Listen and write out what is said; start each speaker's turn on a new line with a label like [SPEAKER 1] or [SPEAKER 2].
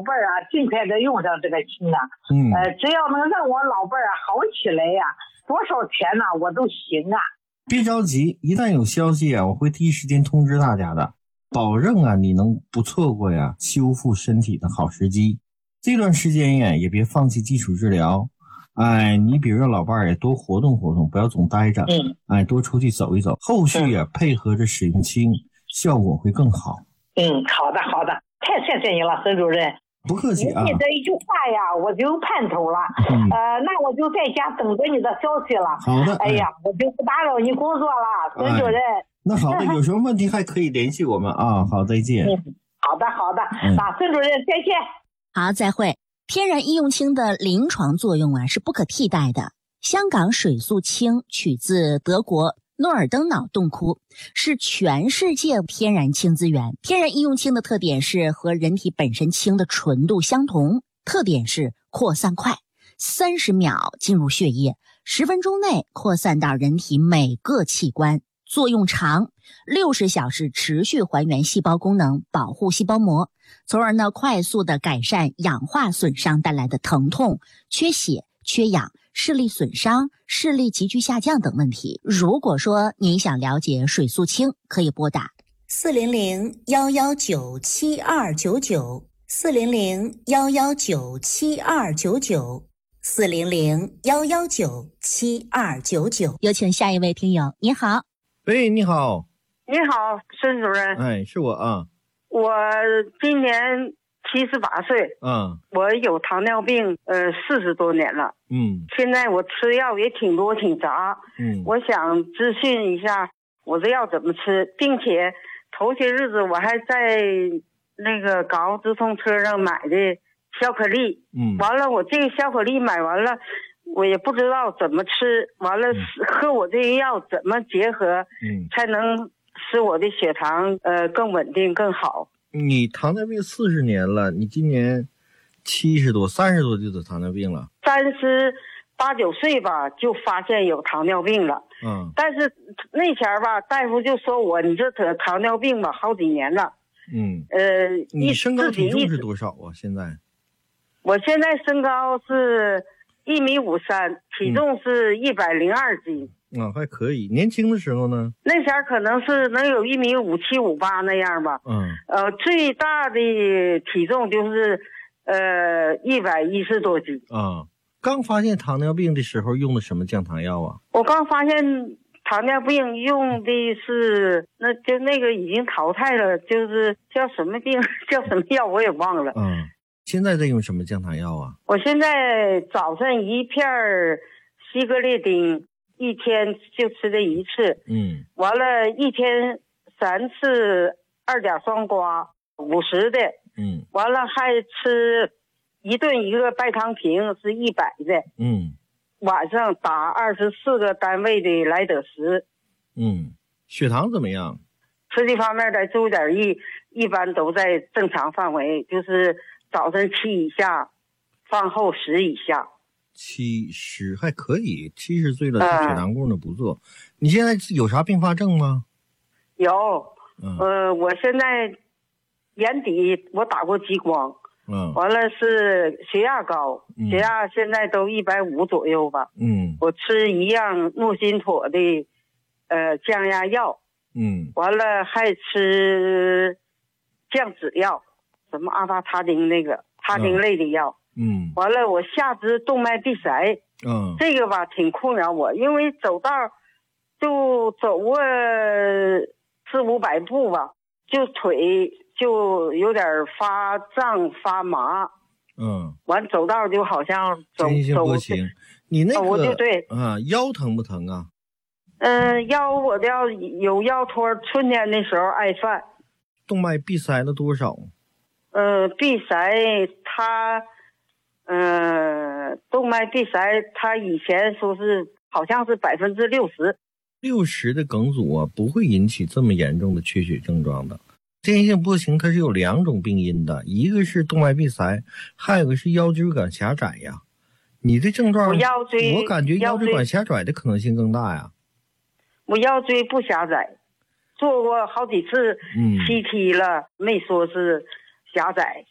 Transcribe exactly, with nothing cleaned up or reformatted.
[SPEAKER 1] 辈儿啊，尽快的用上这个氢啊。嗯，呃，只要能让我老辈儿啊好起来呀、啊，多少钱呢、啊，我都行啊。
[SPEAKER 2] 别着急，一旦有消息啊，我会第一时间通知大家的，保证啊你能不错过呀修复身体的好时机。这段时间呀，也别放弃基础治疗。哎，你比如让老伴儿也多活动活动，不要总待着。嗯，哎，多出去走一走。后续啊，嗯、配合着使用氢，效果会更好。
[SPEAKER 1] 嗯，好的好的，太谢谢你了，孙主任。
[SPEAKER 2] 不客气啊。
[SPEAKER 1] 你这一句话呀，我就有盼头了。嗯、呃，那我就在家等着你的消息了。
[SPEAKER 2] 好的。
[SPEAKER 1] 哎呀，哎我就不打扰你工作了，孙主任。哎、
[SPEAKER 2] 那好的，有什么问题还可以联系我们啊。好，再见。
[SPEAKER 1] 嗯，好的好的，嗯、那孙主任再见。
[SPEAKER 3] 好，再会。天然医用氢的临床作用啊是不可替代的。香港水素氢取自德国诺尔登瑙洞窟，是全世界天然氢资源。天然医用氢的特点是和人体本身氢的纯度相同，特点是扩散快，三十秒进入血液，十分钟内扩散到人体每个器官，作用长，六十小时持续还原细胞功能，保护细胞膜，从而呢快速的改善氧化损伤带来的疼痛、缺血、缺氧、视力损伤、视力急剧下降等问题。如果说您想了解水素氢，可以拨打四零零幺幺九七二九九四零零幺幺九七二九九四零零幺幺九七二九九。有请下一位听友。你好。
[SPEAKER 2] 喂，你好。
[SPEAKER 4] 你好，孙主任。
[SPEAKER 2] 哎，是我啊。
[SPEAKER 4] 我今年七十八岁。
[SPEAKER 2] 嗯。
[SPEAKER 4] 我有糖尿病，呃，四十多年了。
[SPEAKER 2] 嗯。
[SPEAKER 4] 现在我吃药也挺多挺杂。
[SPEAKER 2] 嗯。
[SPEAKER 4] 我想咨询一下，我这药怎么吃，并且头些日子我还在那个港澳直通车上买的小可丽。
[SPEAKER 2] 嗯。
[SPEAKER 4] 完了，我这个小可丽买完了。我也不知道怎么吃，完了和我这个药怎么结合，嗯，才能使我的血糖呃更稳定更好。
[SPEAKER 2] 你糖尿病四十年了，你今年七十多，三十多就得糖尿病了。
[SPEAKER 4] 三十八九岁吧，就发现有糖尿病了。
[SPEAKER 2] 嗯，
[SPEAKER 4] 但是那前儿吧，大夫就说我你这得糖尿病吧，好几年了。
[SPEAKER 2] 嗯，
[SPEAKER 4] 呃，
[SPEAKER 2] 你身高体重是多少啊？现在？
[SPEAKER 4] 我现在身高是。一米五三，体重是一百零二斤。
[SPEAKER 2] 嗯、啊，还可以。年轻的时候呢？
[SPEAKER 4] 那前儿可能是能有一米五七五八那样吧。
[SPEAKER 2] 嗯。
[SPEAKER 4] 呃，最大的体重就是呃一百一十多斤。
[SPEAKER 2] 啊，刚发现糖尿病的时候用的什么降糖药啊？
[SPEAKER 4] 我刚发现糖尿病用的是，那就那个已经淘汰了，就是叫什么病，叫什么药我也忘了。
[SPEAKER 2] 嗯。现在在用什么降糖药啊？
[SPEAKER 4] 我现在早上一片西格列丁，一天就吃这一次。
[SPEAKER 2] 嗯。
[SPEAKER 4] 完了，一天三次二甲双胍，五十的。
[SPEAKER 2] 嗯。
[SPEAKER 4] 完了还吃一顿一个拜糖平是一百的。
[SPEAKER 2] 嗯。
[SPEAKER 4] 晚上打二十四个单位的莱德石。
[SPEAKER 2] 嗯。血糖怎么样？
[SPEAKER 4] 吃这方面的注意点意，一般都在正常范围，就是。早晨七以下，饭后十以下。
[SPEAKER 2] 七十还可以，七十岁了，血糖供的不错。嗯、你现在有啥并发症吗？
[SPEAKER 4] 有，嗯、呃，我现在眼底我打过激光，
[SPEAKER 2] 嗯，
[SPEAKER 4] 完了是血压高，嗯、血压现在都一百五左右吧。
[SPEAKER 2] 嗯，
[SPEAKER 4] 我吃一样诺辛妥的，呃，降压药。
[SPEAKER 2] 嗯，
[SPEAKER 4] 完了还吃降脂药。什么阿法他汀那个他汀类的药，
[SPEAKER 2] 嗯，
[SPEAKER 4] 完了我下肢动脉闭塞，
[SPEAKER 2] 嗯，
[SPEAKER 4] 这个吧挺困扰我，因为走道就走过四五百步吧，就腿就有点发胀发麻，
[SPEAKER 2] 嗯，
[SPEAKER 4] 完走道就好像走走
[SPEAKER 2] 不行。你那个、
[SPEAKER 4] 哦、我就对
[SPEAKER 2] 啊，腰疼不疼啊？
[SPEAKER 4] 嗯、呃，腰我的腰有腰托，春天的时候爱犯。
[SPEAKER 2] 动脉闭塞了多少？
[SPEAKER 4] 呃，闭塞它，呃，动脉闭塞它以前说是好像是百分之六十，
[SPEAKER 2] 六十的梗阻啊，不会引起这么严重的缺血症状的。间性波形它是有两种病因的，一个是动脉闭塞，还有个是腰椎管狭窄呀。你的症状，
[SPEAKER 4] 我腰椎，
[SPEAKER 2] 我感觉腰椎管狭窄的可能性更大呀。
[SPEAKER 4] 我腰椎不狭窄，做过好几次 C T 了，嗯、没说是狭窄。